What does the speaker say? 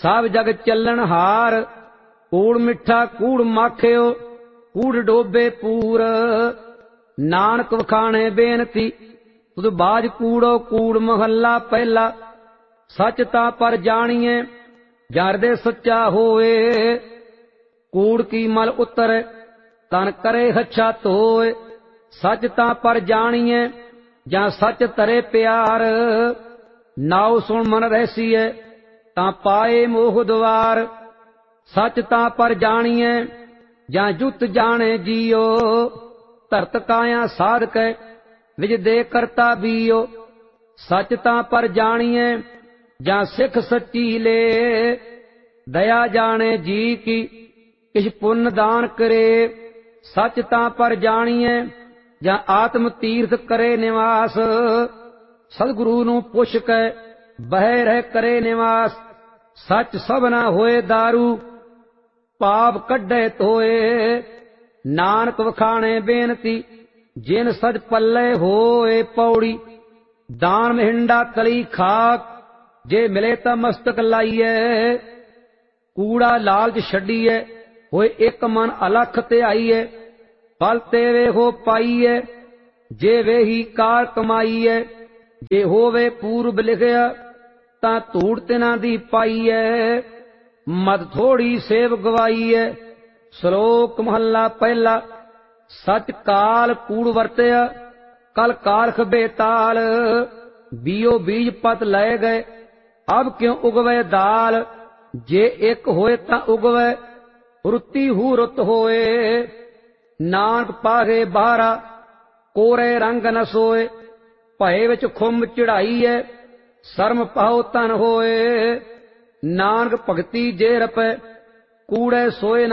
सब जग चलन हार। कूड़ मिठा कूड़ माखियो कूड़ डोबे पूर। नानक वखाणे बेनती तुद बाज कूड़ो कूड़ महला पहला। सच तां पर जानिए जां हृदय सच्चा होए। कूड़ की मल उतर तन करे हच्छा धोए। सच तां पर जानिए जां सच तरे प्यार। नाव सुन मन रहसीए तां पाए मोह द्वार। सच तां पर जानिए जां जुत जाने जियो। धरत काया साधक विज दे करता बीओ। सच तां पर जानिए जां सिख सच्ची ले। दया जाने जी की किछ पुण्य दान करे। सच तां पर जानिए जां आत्म तीर्थ करे निवास। सतगुरु नूं पुछ के बह रह करे निवास। सच सबना होए दारू पाप कढे धोए। नानक वखाणे बेनती जिन सज पल्ले होए पौड़ी। दान महिंडा तली खाक जे मिले तां मस्तक लाइए। कूड़ा लालच छड्डीए होए एक मन अलख ते आईए। फल तेवे हो पाईए जे वे ही कार कमाईए। जे होवे पूर्व लिखिया तां धूड़ तिन्हां दी पाईए। मद थोड़ी सेव गवाईए। श्लोक महला पहला। सच काल कूड़ वरतया कल कारख बेताल। बीओ बीज पत लय गए अब क्यों उगवे दाल। जे एक होए तां उगवे रुत्ती हू रुत होए। नानक पाहे बाहरा कोरे रंग न सोए। भय विच खुंब चढ़ाईए शर्म पाओ तन होए। नानक भगती जे रपे कूड़े सोए